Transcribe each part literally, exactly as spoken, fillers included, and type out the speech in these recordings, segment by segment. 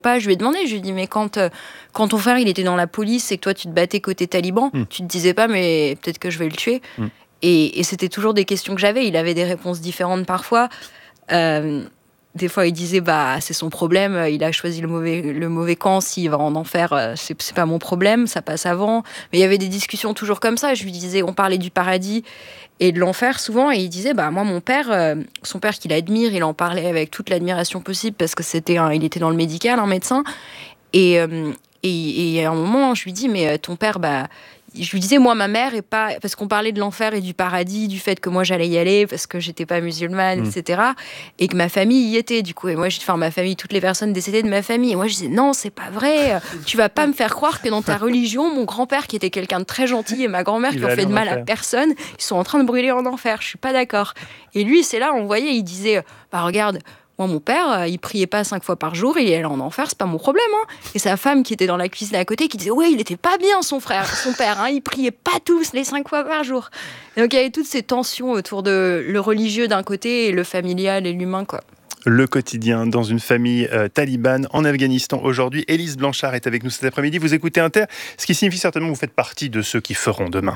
Pas, je lui ai demandé, je lui ai dit, mais quand, euh, quand ton frère il était dans la police et que toi tu te battais côté taliban, mm. tu te disais pas, mais peut-être que je vais le tuer. Mm. Et, et c'était toujours des questions que j'avais. Il avait des réponses différentes parfois. Euh, des fois, il disait, bah, c'est son problème, il a choisi le mauvais, le mauvais camp, s'il va en enfer, c'est, c'est pas mon problème, ça passe avant. Mais il y avait des discussions toujours comme ça. Je lui disais, on parlait du paradis et de l'enfer souvent, et il disait, bah, moi, mon père, euh, son père qu'il admire, il en parlait avec toute l'admiration possible parce que c'était un, il était dans le médical, un médecin. Et, euh, et, et à un moment, je lui dis, mais ton père, bah, je lui disais, moi, ma mère est pas, parce qu'on parlait de l'enfer et du paradis, du fait que moi j'allais y aller parce que j'étais pas musulmane, mmh. et cetera. Et que ma famille y était, du coup. Et moi, je, enfin, ma famille, toutes les personnes décédées de ma famille. Et moi, je disais, non, c'est pas vrai. Tu vas pas me faire croire que dans ta religion, mon grand-père, qui était quelqu'un de très gentil, et ma grand-mère, qui ont fait de mal à personne, ils sont en train de brûler en enfer. Je suis pas d'accord. Et lui, c'est là, on voyait, il disait, bah regarde. Moi, mon père, il priait pas cinq fois par jour, il allait en enfer, c'est pas mon problème. Hein. Et sa femme qui était dans la cuisine à côté, qui disait, ouais, il était pas bien, son frère, son père, hein, il priait pas tous les cinq fois par jour. Et donc, il y avait toutes ces tensions autour de le religieux d'un côté et le familial et l'humain, quoi. Le quotidien dans une famille euh, talibane en Afghanistan aujourd'hui. Élise Blanchard est avec nous cet après-midi. Vous écoutez Inter, ce qui signifie certainement que vous faites partie de ceux qui feront demain.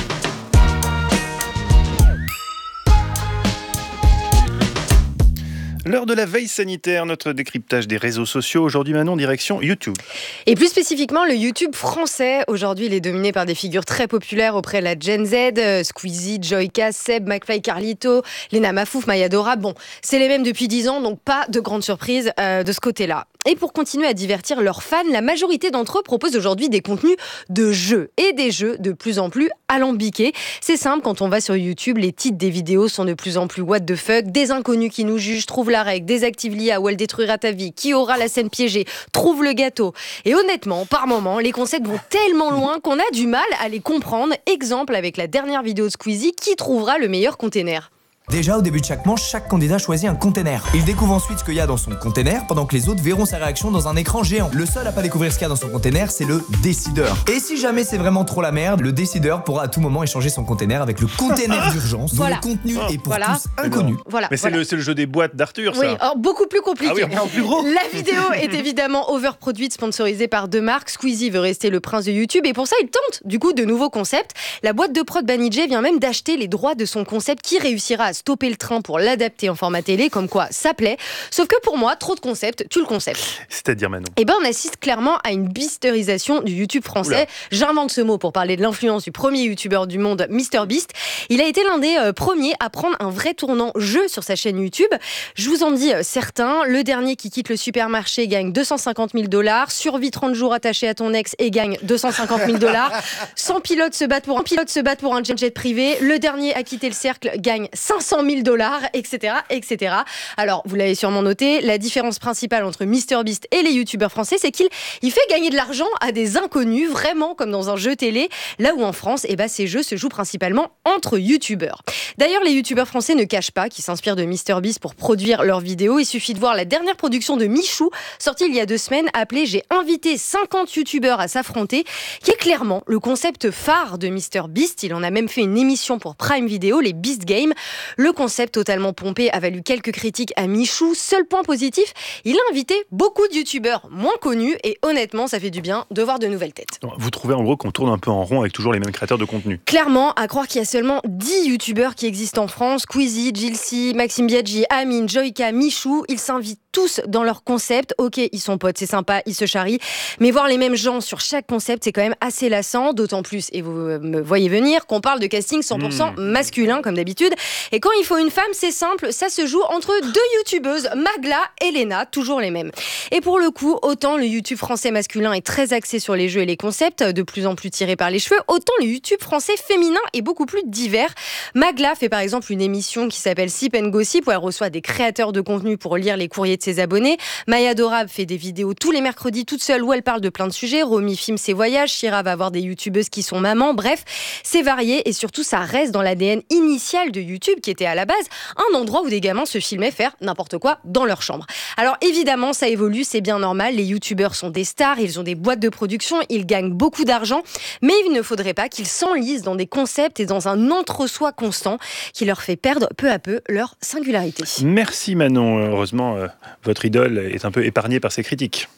L'heure de la veille sanitaire, notre décryptage des réseaux sociaux. Aujourd'hui, Manon, direction YouTube. Et plus spécifiquement, le YouTube français. Aujourd'hui, il est dominé par des figures très populaires auprès de la Gen Z. Euh, Squeezie, Joyka, Seb, McFly, Carlito, Lena Mafouf, Maya Dora. Bon, c'est les mêmes depuis dix ans, donc pas de grande surprise euh, de ce côté-là. Et pour continuer à divertir leurs fans, la majorité d'entre eux proposent aujourd'hui des contenus de jeux. Et des jeux de plus en plus alambiqués. C'est simple, quand on va sur YouTube, les titres des vidéos sont de plus en plus what the fuck. Des inconnus qui nous jugent, trouvent la règle, désactive l'I A ou elle détruira ta vie, qui aura la scène piégée, trouve le gâteau. Et honnêtement, par moments, les concepts vont tellement loin qu'on a du mal à les comprendre. Exemple avec la dernière vidéo de Squeezie, qui trouvera le meilleur container. Déjà, au début de chaque manche, chaque candidat choisit un container. Il découvre ensuite ce qu'il y a dans son container, pendant que les autres verront sa réaction dans un écran géant. Le seul à pas découvrir ce qu'il y a dans son container, c'est le décideur. Et si jamais c'est vraiment trop la merde, le décideur pourra à tout moment échanger son container avec le container d'urgence, dont voilà. le contenu est pour voilà. tous inconnu. Voilà. Mais c'est, voilà. le, c'est le jeu des boîtes d'Arthur, ça. Oui, alors beaucoup plus compliqué. Ah oui, en plus gros. La vidéo est évidemment overproduite, sponsorisée par deux marques. Squeezie veut rester le prince de YouTube, et pour ça, il tente du coup de nouveaux concepts. La boîte de prod Banijay vient même d'acheter les droits de son concept, qui réussira à stopper le train pour l'adapter en format télé, comme quoi ça plaît. Sauf que pour moi, trop de concepts, tue le concept. C'est-à-dire, Manon ? Eh ben, on assiste clairement à une bisterisation du YouTube français. Oula. J'invente ce mot pour parler de l'influence du premier youtubeur du monde, MrBeast. Il a été l'un des euh, premiers à prendre un vrai tournant jeu sur sa chaîne YouTube. Je vous en dis euh, certains. Le dernier qui quitte le supermarché gagne deux cent cinquante mille dollars. Survit trente jours attaché à ton ex et gagne deux cent cinquante mille dollars. cent pilotes se battent pour un pilote se battent pour un jet privé. Le dernier à quitter le cercle gagne cinq cent mille dollars. Etc, et cetera. Alors, vous l'avez sûrement noté, la différence principale entre MrBeast et les youtubeurs français, c'est qu'il il fait gagner de l'argent à des inconnus, vraiment comme dans un jeu télé, là où en France, eh ben, ces jeux se jouent principalement entre youtubeurs. D'ailleurs, les youtubeurs français ne cachent pas qu'ils s'inspirent de MrBeast pour produire leurs vidéos. Il suffit de voir la dernière production de Michou, sortie il y a deux semaines, appelée « J'ai invité cinquante youtubeurs à s'affronter », qui est clairement le concept phare de MrBeast. Il en a même fait une émission pour Prime Video, les Beast Games. Le concept totalement pompé a valu quelques critiques à Michou. Seul point positif, il a invité beaucoup de youtubeurs moins connus, et honnêtement, ça fait du bien de voir de nouvelles têtes. Vous trouvez en gros qu'on tourne un peu en rond avec toujours les mêmes créateurs de contenu ? Clairement, à croire qu'il y a seulement dix youtubeurs qui existent en France. Squeezie, Jilcy, Maxime Biaggi, Amine, Joyka, Michou, ils s'invitent tous dans leur concept. Ok, ils sont potes, c'est sympa, ils se charrient, mais voir les mêmes gens sur chaque concept, c'est quand même assez lassant, d'autant plus, et vous me voyez venir, qu'on parle de casting cent pour cent mmh. masculin, comme d'habitude. Et quand il faut une femme, c'est simple, ça se joue entre deux youtubeuses, Magla et Lena, toujours les mêmes. Et pour le coup, autant le YouTube français masculin est très axé sur les jeux et les concepts, de plus en plus tirés par les cheveux, autant le YouTube français féminin est beaucoup plus divers. Magla fait par exemple une émission qui s'appelle Sip and Gossip, où elle reçoit des créateurs de contenu pour lire les courriers de ses abonnés. Maya Dora fait des vidéos tous les mercredis toute seule, où elle parle de plein de sujets. Romy filme ses voyages, Shira va voir des youtubeuses qui sont mamans. Bref, c'est varié, et surtout ça reste dans l'A D N initial de YouTube, qui était à la base un endroit où des gamins se filmaient faire n'importe quoi dans leur chambre. Alors évidemment, ça évolue, c'est bien normal, les youtubeurs sont des stars, ils ont des boîtes de production, ils gagnent beaucoup d'argent, mais il ne faudrait pas qu'ils s'enlisent dans des concepts et dans un entre-soi constant qui leur fait perdre peu à peu leur singularité. Merci Manon, heureusement euh, votre idole est un peu épargnée par ces critiques.